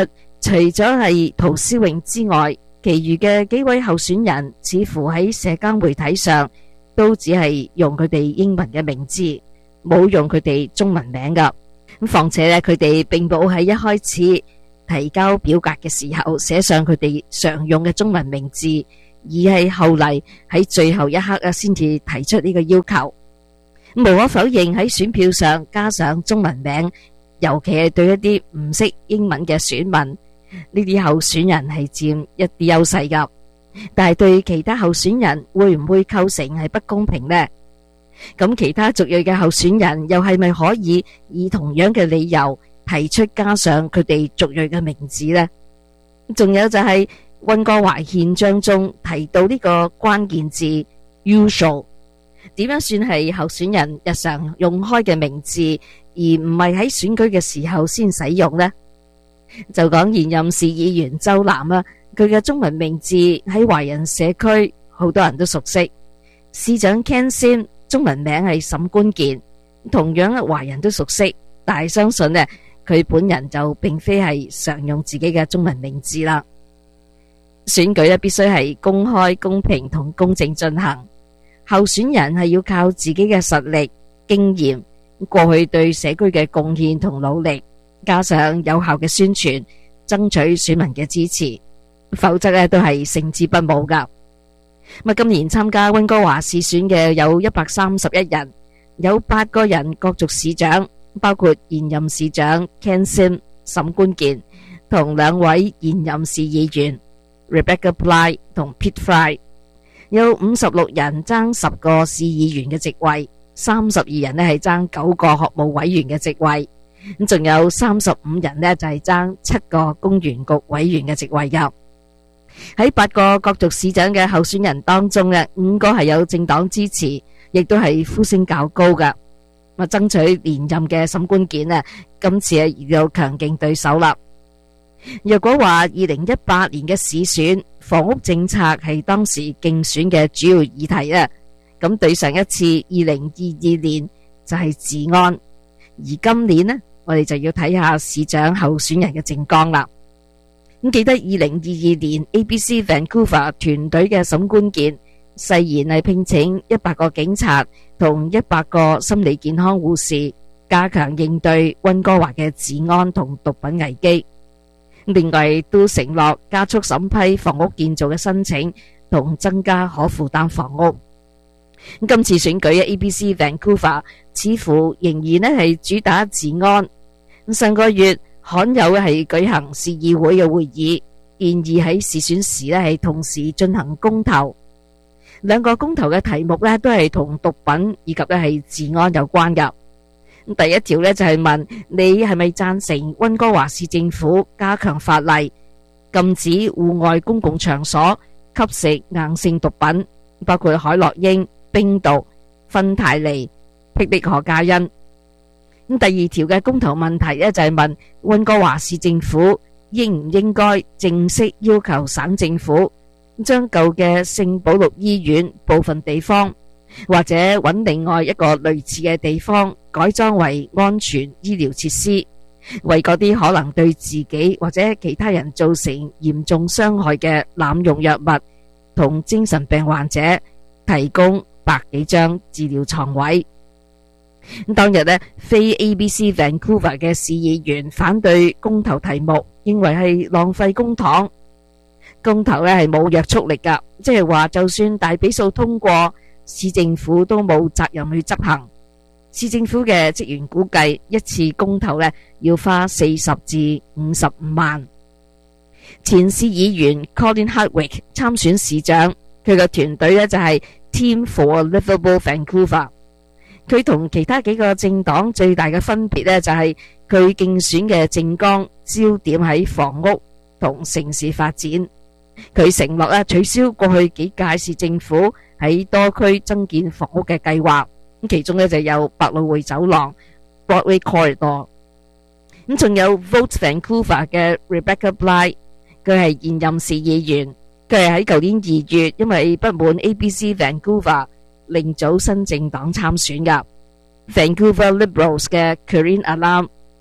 除咗係陶思榮之外，其餘嘅幾位候選人似乎喺社交媒體上都只係用佢哋英文嘅名字，冇用佢哋中文名噶。咁況且咧，佢哋並冇喺一開始提交表格嘅時候寫上佢哋常用嘅中文名字，而係後嚟喺最後一刻啊先至提出呢個要求。無可否認喺選票上加上中文名，尤其係對一啲唔識英文嘅選民，呢啲候選人係佔一啲優勢噶。但係對其他候選人會唔會構成係不公平呢？咁其他族裔嘅候選人又係咪可以以同樣嘅理由提出加上佢哋族裔嘅名字呢？仲有就係溫哥華憲章中提到呢個關鍵字 usual， 點樣算係候選人日常用開嘅名字，而唔係喺選舉嘅時候先使用呢？就講現任市議員周南啊，佢嘅中文名字喺華人社區好多人都熟悉。市長 Ken Sim 中文名係沈官健，同樣華人都熟悉，但係相信呢，佢本人就並非係常用自己嘅中文名字啦。選舉呢必須係公開、公平同公正進行，候選人係要靠自己嘅實力、經驗、過去對社區嘅貢獻同努力，加上有效嘅宣傳，爭取選民嘅支持，否則呢都係勝之不武噶。咁今年參加溫哥華市選嘅有一百三十一人，有八個人角逐市長，包括現任市長 Ken Sim 沈官健同兩位現任市議員 Rebecca Bly 同 Pete Fry， 有五十六人爭十個市議員嘅席位，三十二人呢係爭九個學務委員嘅席位，咁仲有三十五人呢就係爭七個公園局委員嘅席位噶。喺八個角逐市長嘅候選人當中呢，五個係有政黨支持，亦都係呼聲較高噶。咁爭取連任嘅沈官健呢，今次係遇到強勁對手啦。若果話二零一八年嘅市選房屋政策係當時競選嘅主要議題呢，咁對上一次二零二二年就係治安，而今年呢，我哋就要睇下市長候選人嘅政綱啦。咁記得二零二二年 A B C Vancouver 團隊嘅沈官健誓言係聘請一百個警察同一百個心理健康護士，加強應對溫哥華嘅治安同毒品危機。另外都承諾加速審批房屋建造嘅申請同增加可負擔房屋。今次選舉嘅 A B C Vancouver 似乎仍然咧係主打治安。上個月罕有嘅係舉行市議會嘅會議，建議喺市選時咧係同時進行公投。兩個公投嘅題目咧都係同毒品以及咧係治安有關噶。第一條咧就係問你係咪贊成溫哥華市政府加強法例，禁止戶外公共場所吸食硬性毒品，包括海洛因、冰毒、芬太尼、霹靂可卡因。咁第二條嘅公投問題咧就係問溫哥華市政府應唔應該正式要求省政府將舊嘅聖保祿醫院部分地方，或者揾另外一個類似嘅地方改裝為安全醫療設施，為嗰啲可能對自己或者其他人造成嚴重傷害嘅濫用藥物同精神病患者提供百幾張治療床位。當日呢，非 A B C Vancouver 嘅市議員反對公投題目，認為係浪費公帑。公投呢係冇約束力噶，即係話就算大比數通過，市政府都冇責任去執行。市政府嘅職員估計一次公投呢要花四十至五十五萬。前市議員 Colin Hardwick 參選市長，佢嘅團隊呢就係 Team for Livable Vancouver。佢同其他幾個政黨最大嘅分別呢，就係佢競選嘅政綱焦點喺房屋同城市發展。佢承諾咧取消過去幾屆市政府喺多區增建房屋嘅計劃，咁其中呢就有百老匯走廊 Broadway Corridor。咁仲有 Vote Vancouver 嘅 Rebecca Bly， 佢係現任市議員，佢係喺舊年二月因為不滿 A B C Vancouver另組新政黨參選噶。Vancouver Liberals 嘅 Corinne Alam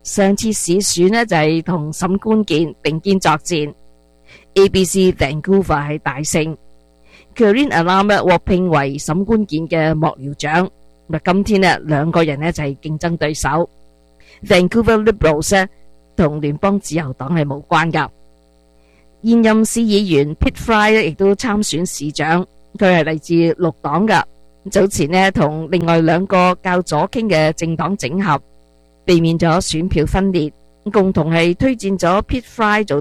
上次市選呢就係同沈關鍵並肩作戰 ，A B C Vancouver 係大勝 ，Karine Alam 獲聘為沈關鍵嘅幕僚長。咁今天呢兩個人呢就係競爭對手 ，Vancouver Liberals 呢同聯邦自由黨係無關噶。現任市議員 Pitt Fry 咧亦都參選市長，佢係嚟自綠黨噶。早前呢同另外兩個較左傾嘅政黨整合，避免咗選票分裂，共同係推薦咗 Pitt Fry 做